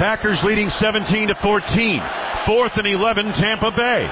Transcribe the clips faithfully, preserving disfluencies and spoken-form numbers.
Packers leading seventeen to fourteen. Fourth and eleven, Tampa Bay.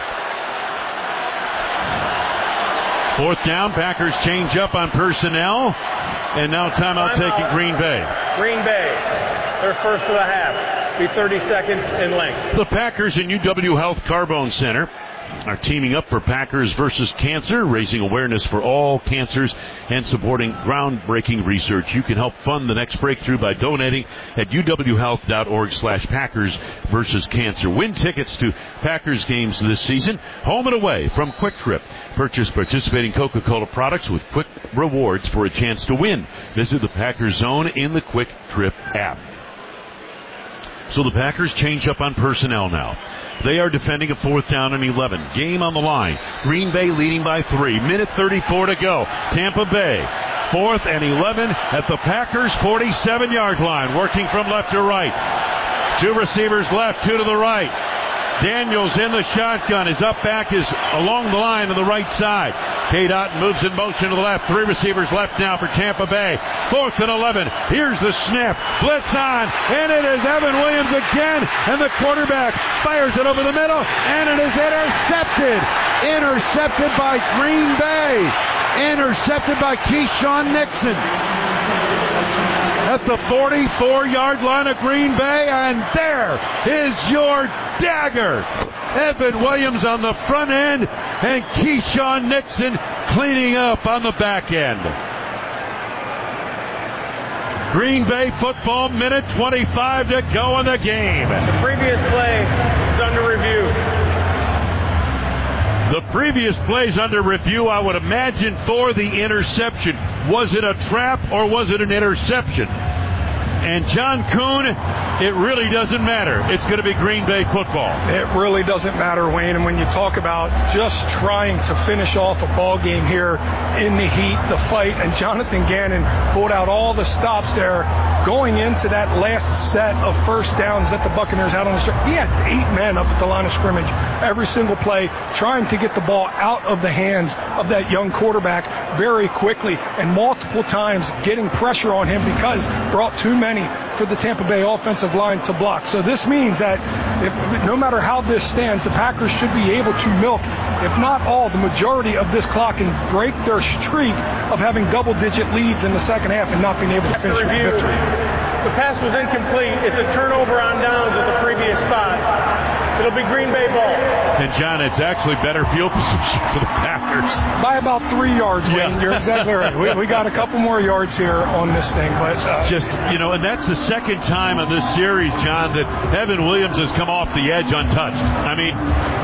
Fourth down, Packers change up on personnel. And now timeout taking Green Bay. Green Bay, their first of the half. Be thirty seconds in length. The Packers and U W Health Carbone Center are teaming up for Packers versus Cancer, raising awareness for all cancers and supporting groundbreaking research. You can help fund the next breakthrough by donating at uwhealth.org slash Packers versus Cancer. Win tickets to Packers games this season, home and away from Quick Trip. Purchase participating Coca-Cola products with Quick Rewards for a chance to win. Visit the Packers Zone in the Quick Trip app. So the Packers change up on personnel now. They are defending a fourth down and eleven. Game on the line. Green Bay leading by three. Minute thirty-four to go. Tampa Bay, fourth and eleven at the Packers' forty-seven-yard line. Working from left to right. Two receivers left, two to the right. Daniels in the shotgun. His up back is along the line on the right side. K. Dotton moves in motion to the left. Three receivers left now for Tampa Bay. Fourth and eleven. Here's the snap. Blitz on. And it is Evan Williams again. And the quarterback fires it over the middle. And it is intercepted. Intercepted by Green Bay. Intercepted by Keyshawn Nixon. At the forty-four-yard line of Green Bay, and there is your dagger. Evan Williams on the front end, and Keyshawn Nixon cleaning up on the back end. Green Bay football, minute twenty-five to go in the game. The previous play is under review. The previous play's under review, I would imagine, for the interception. Was it a trap or was it an interception? And John Kuhn, it really doesn't matter. It's going to be Green Bay football. It really doesn't matter, Wayne. And when you talk about just trying to finish off a ball game here in the heat, the fight, and Jonathan Gannon pulled out all the stops there going into that last set of first downs that the Buccaneers had on the stretch. He had eight men up at the line of scrimmage every single play trying to get the ball out of the hands of that young quarterback very quickly and multiple times getting pressure on him because brought too many for the Tampa Bay offensive line to block. So this means that if, no matter how this stands, the Packers should be able to milk, if not all, the majority of this clock and break their streak of having double-digit leads in the second half and not being able to finish with victory. The pass was incomplete. It's a turnover on downs at the previous spot. It'll be Green Bay ball. And, John, it's actually better field position for the Packers. By about three yards, Wayne. Yeah. You're exactly right. We, we got a couple more yards here on this thing. But uh, just, you know, and that's the second time in this series, John, that Evan Williams has come off the edge untouched. I mean,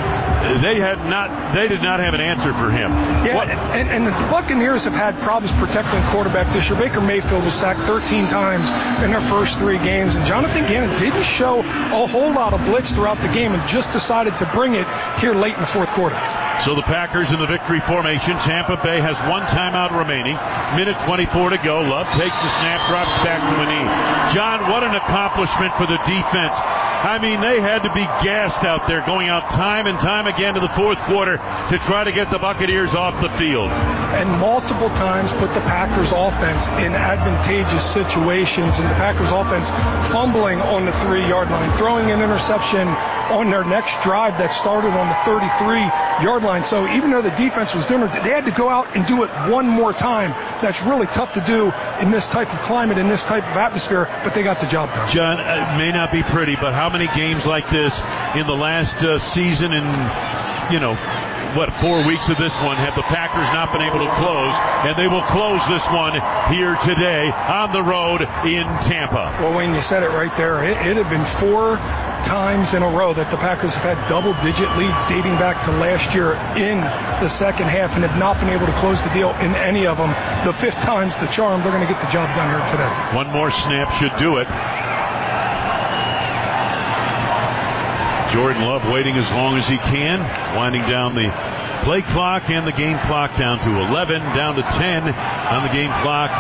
they had not, they did not have an answer for him. Yeah, and, and the Buccaneers have had problems protecting the quarterback this year. Baker Mayfield was sacked thirteen times in their first three games, and Jonathan Gannon didn't show a whole lot of blitz throughout the game and just decided to bring it here late in the fourth quarter. So the Packers in the victory formation. Tampa Bay has one timeout remaining. Minute twenty-four to go. Love takes the snap, drops back to a knee. John, what an accomplishment for the defense. I mean, they had to be gassed out there, going out time and time again to the fourth quarter to try to get the Buccaneers off the field. And multiple times put the Packers offense in advantageous situations, and the Packers offense fumbling on the three-yard line, throwing an interception on their next drive that started on the thirty-three-yard line. So even though the defense was doing it, they had to go out and do it one more time. That's really tough to do in this type of climate, in this type of atmosphere, but they got the job done. John, it may not be pretty, but how many games like this in the last uh, season and, you know, what, four weeks of this one have the Packers not been able to close, and they will close this one here today on the road in Tampa. Well, Wayne, you said it right there. It, it had been four times in a row that the Packers have had double-digit leads dating back to last year in the second half and have not been able to close the deal in any of them. The fifth time's the charm. They're going to get the job done here today. One more snap should do it. Jordan Love waiting as long as he can, winding down the play clock and the game clock down to eleven, down to ten on the game clock.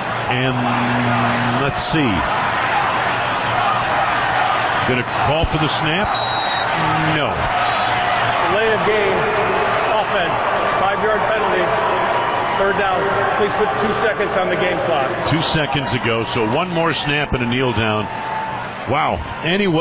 And let's see. Going to call for the snap? No. Delay of game, offense, five-yard penalty, third down. Please put two seconds on the game clock. Two seconds ago, so one more snap and a kneel down. Wow. Anyway.